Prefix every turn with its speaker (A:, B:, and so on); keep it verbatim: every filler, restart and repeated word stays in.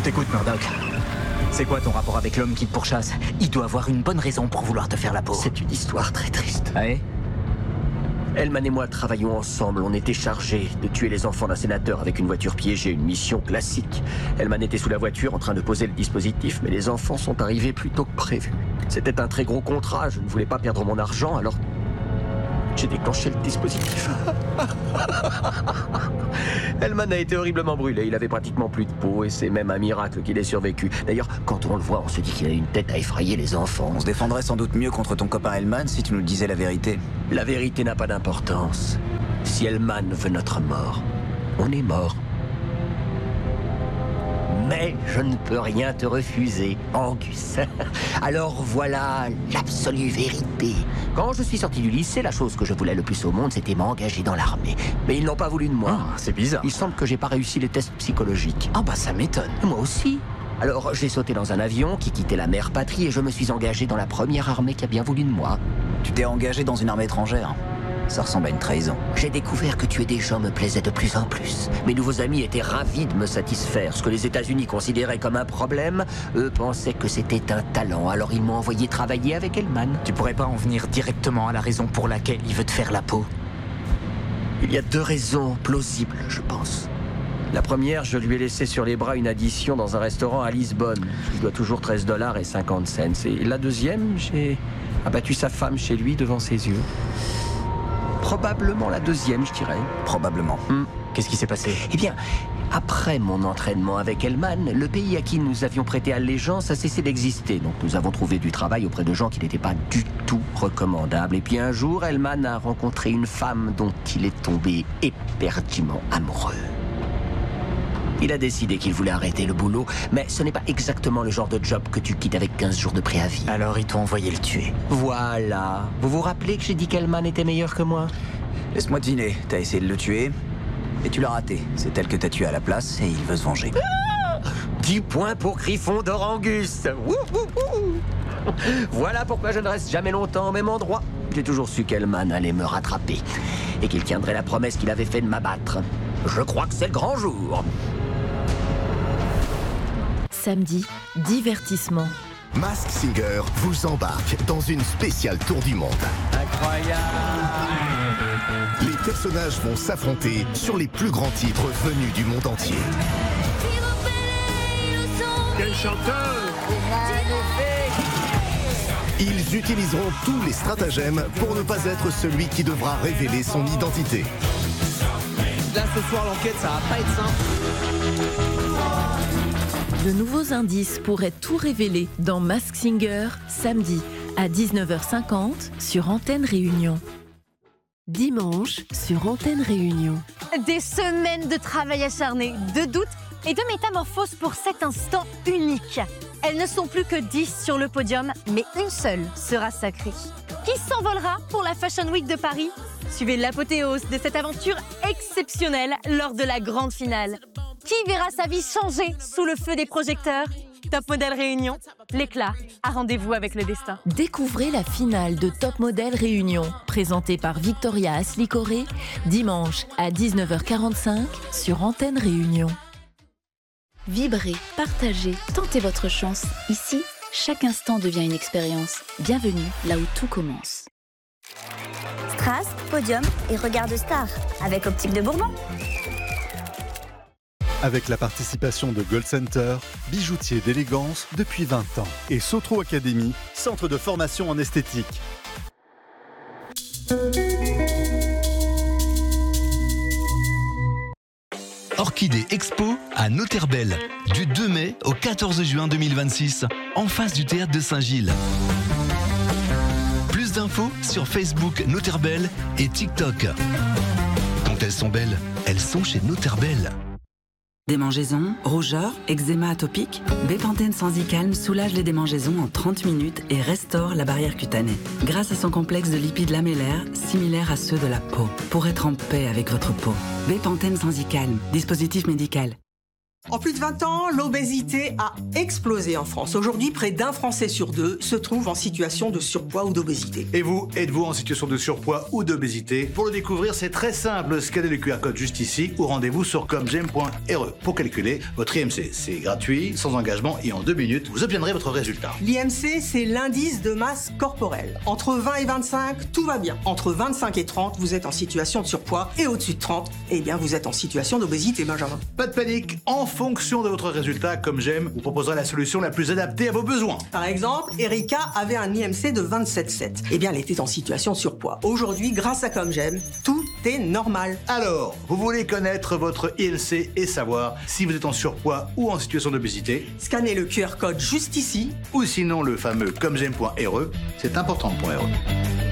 A: t'écoute, Murdoch. C'est quoi ton rapport avec l'homme qui te pourchasse? Il doit avoir une bonne raison pour vouloir te faire la peau.
B: C'est une histoire très triste.
A: Ah ouais?
B: Hellman et moi travaillions ensemble. On était chargés de tuer les enfants d'un sénateur avec une voiture piégée, une mission classique. Hellman était sous la voiture en train de poser le dispositif, mais les enfants sont arrivés plus tôt que prévu. C'était un très gros contrat, je ne voulais pas perdre mon argent, alors j'ai déclenché le dispositif. Hellman a été horriblement brûlé, il avait pratiquement plus de peau et c'est même un miracle qu'il ait survécu. D'ailleurs, quand on le voit, on se dit qu'il a une tête à effrayer les enfants.
C: On se défendrait sans doute mieux contre ton copain Hellman si tu nous disais la vérité.
B: La vérité n'a pas d'importance. Si Hellman veut notre mort, on est mort. Mais je ne peux rien te refuser, Angus. Alors voilà l'absolue vérité. Quand je suis sorti du lycée, la chose que je voulais le plus au monde, c'était m'engager dans l'armée. Mais ils n'ont pas voulu de moi.
A: Oh, c'est bizarre.
B: Il semble que j'ai pas réussi les tests psychologiques.
A: Ah bah ça m'étonne.
B: Moi aussi. Alors j'ai sauté dans un avion qui quittait la mère patrie et je me suis engagé dans la première armée qui a bien voulu de moi.
C: Tu t'es engagé dans une armée étrangère. Ça ressemble à une trahison.
B: J'ai découvert que tuer des gens me plaisait de plus en plus. Mes nouveaux amis étaient ravis de me satisfaire. Ce que les États-Unis considéraient comme un problème, eux pensaient que c'était un talent. Alors ils m'ont envoyé travailler avec Hellman.
A: Tu pourrais pas en venir directement à la raison pour laquelle il veut te faire la peau?
B: Il y a deux raisons plausibles, je pense. La première, je lui ai laissé sur les bras une addition dans un restaurant à Lisbonne. Je lui dois toujours treize dollars et cinquante cents. Et la deuxième, j'ai abattu sa femme chez lui devant ses yeux. Probablement la deuxième, je dirais.
C: Probablement.
B: Hmm.
A: Qu'est-ce qui s'est passé?
B: Eh bien, après mon entraînement avec Hellman, le pays à qui nous avions prêté allégeance a cessé d'exister. Donc nous avons trouvé du travail auprès de gens qui n'étaient pas du tout recommandables. Et puis un jour, Hellman a rencontré une femme dont il est tombé éperdument amoureux. Il a décidé qu'il voulait arrêter le boulot, mais ce n'est pas exactement le genre de job que tu quittes avec quinze jours de préavis.
A: Alors ils t'ont envoyé le tuer.
B: Voilà. Vous vous rappelez que j'ai dit qu'Hellman était meilleur que moi?
C: Laisse-moi deviner, t'as essayé de le tuer, et tu l'as raté. C'est elle que t'as tué à la place, et il veut se venger.
B: Ah, dix points pour Gryffondor Angus. Wouh, wouh, wouh. Voilà pourquoi je ne reste jamais longtemps au même endroit. J'ai toujours su qu'Hellman allait me rattraper, et qu'il tiendrait la promesse qu'il avait fait de m'abattre. Je crois que c'est le grand jour.
D: Samedi, divertissement.
E: Masked Singer vous embarque dans une spéciale tour du monde.
B: Incroyable!
E: Les personnages vont s'affronter sur les plus grands titres venus du monde entier.
F: Quel chanteur!
E: Ils utiliseront tous les stratagèmes pour ne pas être celui qui devra révéler son identité.
G: Là, ce soir, l'enquête, ça va pas être simple.
D: De nouveaux indices pourraient tout révéler dans Masked Singer, samedi à dix-neuf heures cinquante sur Antenne Réunion. Dimanche sur Antenne Réunion.
H: Des semaines de travail acharné, de doutes et de métamorphoses pour cet instant unique. Elles ne sont plus que dix sur le podium, mais une seule sera sacrée. Qui s'envolera pour la Fashion Week de Paris? Suivez l'apothéose de cette aventure exceptionnelle lors de la grande finale. Qui verra sa vie changer sous le feu des projecteurs? Top Model Réunion, l'éclat a rendez-vous avec le destin.
D: Découvrez la finale de Top Model Réunion, présentée par Victoria Aslicoré, dimanche à dix-neuf heures quarante-cinq sur Antenne Réunion.
I: Vibrez, partagez, tentez votre chance. Ici, chaque instant devient une expérience. Bienvenue là où tout commence.
J: Strass, podium et regard de star avec Optique de Bourbon.
K: Avec la participation de Gold Center, bijoutier d'élégance depuis vingt ans, et Sotro Academy, centre de formation en esthétique.
L: Orchidée Expo à Noterbel, du deux mai au quatorze juin deux mille vingt-six, en face du théâtre de Saint-Gilles. Plus d'infos sur Facebook Noterbel et TikTok. Quand elles sont belles, elles sont chez Noterbel.
M: Démangeaisons, rougeur, eczéma atopique, Bepanthen Sensicalm soulage les démangeaisons en trente minutes et restaure la barrière cutanée. Grâce à son complexe de lipides lamellaires, similaire à ceux de la peau. Pour être en paix avec votre peau. Bepanthen Sensicalm, dispositif médical.
N: En plus de vingt ans, l'obésité a explosé en France. Aujourd'hui, près d'un Français sur deux se trouve en situation de surpoids ou d'obésité.
O: Et vous, êtes-vous en situation de surpoids ou d'obésité? Pour le découvrir, c'est très simple. Scannez le Q R code juste ici ou rendez-vous sur comgem point r e pour calculer votre I M C. C'est gratuit, sans engagement et en deux minutes, vous obtiendrez votre résultat.
N: L'I M C, c'est l'indice de masse corporelle. Entre vingt et vingt-cinq, tout va bien. Entre vingt-cinq et trente, vous êtes en situation de surpoids. Et au-dessus de trente, eh bien, vous êtes en situation d'obésité, Benjamin.
O: Pas de panique. En fonction de votre résultat, Comgem vous proposera la solution la plus adaptée à vos besoins.
N: Par exemple, Erika avait un I M C de vingt-sept virgule sept. Eh bien, elle était en situation de surpoids. Aujourd'hui, grâce à Comgem, tout est normal.
O: Alors, vous voulez connaître votre I M C et savoir si vous êtes en surpoids ou en situation d'obésité?
N: Scannez le Q R code juste ici.
O: Ou sinon le fameux comgem point r e. C'est important pour R E.